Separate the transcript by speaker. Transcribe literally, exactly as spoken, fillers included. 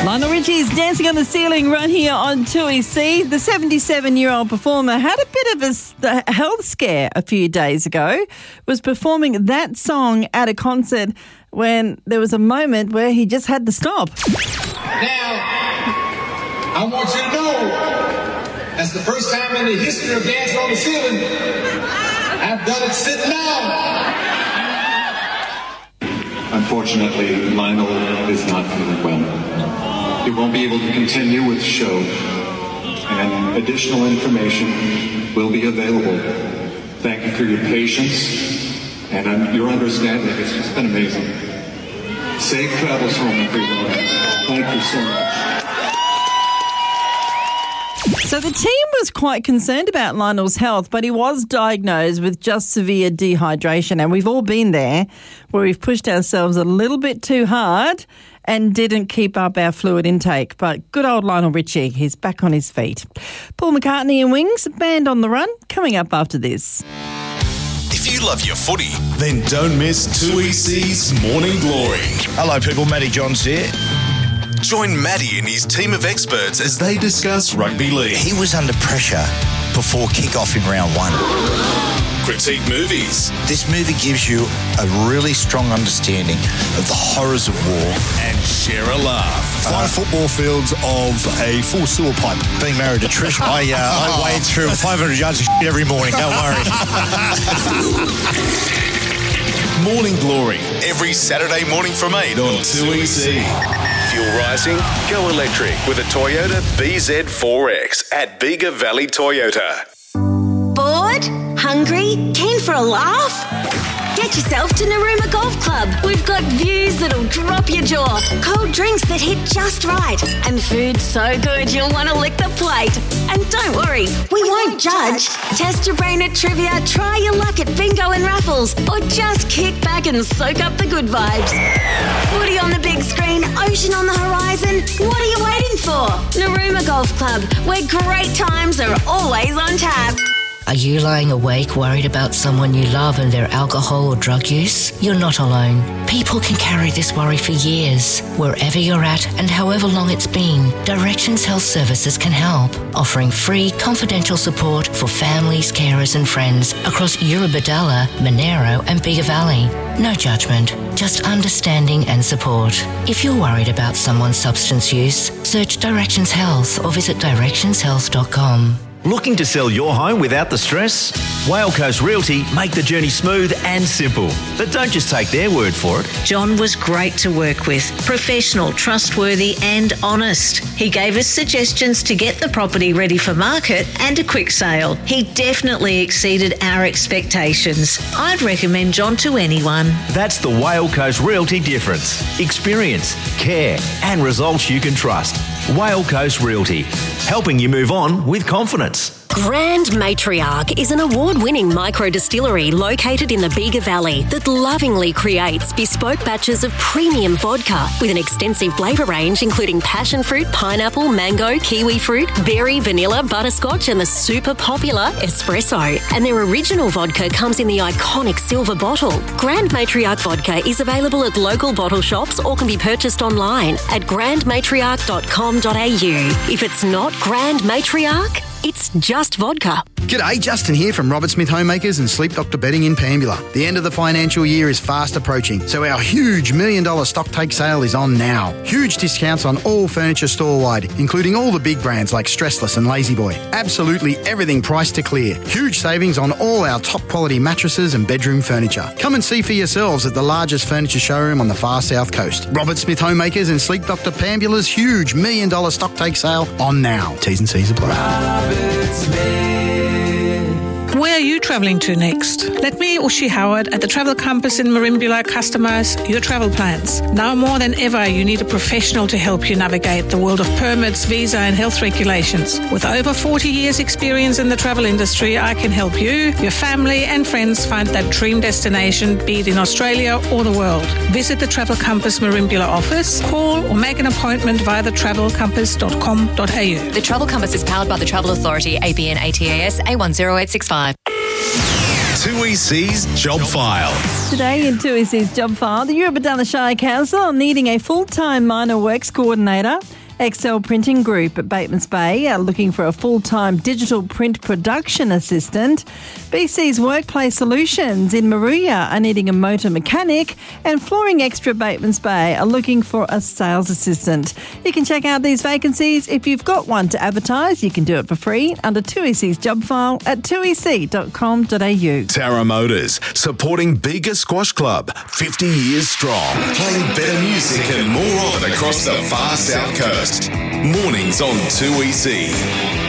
Speaker 1: Lionel Richie's Dancing on the Ceiling right here on two E C. The seventy-seven-year-old performer had a bit of a, a health scare a few days ago, was performing that song at a concert when there was a moment where he just had to stop.
Speaker 2: Now, I want you to know, that's the first time in the history of Dancing on the Ceiling I've done it sitting down. Unfortunately, Lionel is not feeling well. He won't be able to continue with the show, and additional information will be available. Thank you for your patience and um, your understanding. It's just been amazing. Safe travels home, everyone. Thank you so much.
Speaker 1: So the team was quite concerned about Lionel's health, but he was diagnosed with just severe dehydration, and we've all been there where we've pushed ourselves a little bit too hard and didn't keep up our fluid intake. But good old Lionel Richie, he's back on his feet. Paul McCartney and Wings, Band on the Run, coming up after this.
Speaker 3: If you love your footy, then don't miss two E C's Morning Glory.
Speaker 4: Hello people, Matty Johns here.
Speaker 3: Join Matty and his team of experts as they discuss rugby league.
Speaker 4: He was under pressure before kick-off in round one.
Speaker 3: Critique movies.
Speaker 4: This movie gives you a really strong understanding of the horrors of war.
Speaker 3: And share a laugh.
Speaker 5: Five football fields of a full sewer pipe.
Speaker 4: Being married to Trish, I, uh, I wade through five hundred yards of shit every morning, don't worry.
Speaker 3: Morning Glory, every Saturday morning from eight on two E C. Fuel rising? Go electric with a Toyota B Z four X at Bega Valley Toyota.
Speaker 6: Bored? Hungry? Keen for a laugh? Get yourself to Narooma Golf Club. We've got views that'll drop your jaw, cold drinks that hit just right, and food so good you'll want to lick the plate. And don't worry, we won't judge. Test your brain at trivia, try your luck at bingo and raffles, or just kick back and soak up the good vibes. Footy on the big screen, ocean on the horizon. What are you waiting for? Narooma Golf Club, where great times are always on tap.
Speaker 7: Are you lying awake worried about someone you love and their alcohol or drug use? You're not alone. People can carry this worry for years. Wherever you're at and however long it's been, Directions Health Services can help, offering free confidential support for families, carers and friends across Eurobodalla, Monero and Bega Valley. No judgment, just understanding and support. If you're worried about someone's substance use, search Directions Health or visit directions health dot com.
Speaker 8: Looking to sell your home without the stress? Whale Coast Realty make the journey smooth and simple. But don't just take their word for it.
Speaker 9: John was great to work with, professional, trustworthy and honest. He gave us suggestions to get the property ready for market and a quick sale. He definitely exceeded our expectations. I'd recommend John to anyone.
Speaker 8: That's the Whale Coast Realty difference. Experience, care and results you can trust. Whale Coast Realty, helping you move on with confidence.
Speaker 10: Grand Matriarch is an award-winning micro-distillery located in the Bega Valley that lovingly creates bespoke batches of premium vodka with an extensive flavour range including passion fruit, pineapple, mango, kiwi fruit, berry, vanilla, butterscotch and the super popular espresso. And their original vodka comes in the iconic silver bottle. Grand Matriarch vodka is available at local bottle shops or can be purchased online at grand matriarch dot com dot a u. If it's not Grand Matriarch, it's just vodka.
Speaker 11: G'day, Justin here from Robert Smith Homemakers and Sleep Doctor Bedding in Pambula. The end of the financial year is fast approaching, so our huge million dollar stock take sale is on now. Huge discounts on all furniture store-wide, including all the big brands like Stressless and Lazy Boy. Absolutely everything priced to clear. Huge savings on all our top quality mattresses and bedroom furniture. Come and see for yourselves at the largest furniture showroom on the far south coast. Robert Smith Homemakers and Sleep Doctor Pambula's huge million dollar stock take sale on now. T's and C's apply.
Speaker 12: Where are you travelling to next? Let me, Ushi Howard, at the Travel Compass in Merimbula customise your travel plans. Now more than ever, you need a professional to help you navigate the world of permits, visa and health regulations. With over forty years experience in the travel industry, I can help you, your family and friends find that dream destination, be it in Australia or the world. Visit the Travel Compass Merimbula office, call or make an appointment via the travel compass dot com dot a u.
Speaker 13: The Travel Compass is powered by the Travel Authority, A B N A T A S A one zero eight six five.
Speaker 3: two E C's Job File.
Speaker 1: Today in two E C's Job File, the Eurobodalla Shire Council are needing a full-time minor works coordinator. Excel Printing Group at Batemans Bay are looking for a full-time digital print production assistant. B C's Workplace Solutions in Maruya are needing a motor mechanic, and Flooring Extra Batemans Bay are looking for a sales assistant. You can check out these vacancies. If you've got one to advertise, you can do it for free under two E C's Job File at two e c dot com dot a u.
Speaker 3: Tara Motors, supporting Bega Squash Club, fifty years strong. Playing better music and more of it across the far south coast. Mornings on two E C.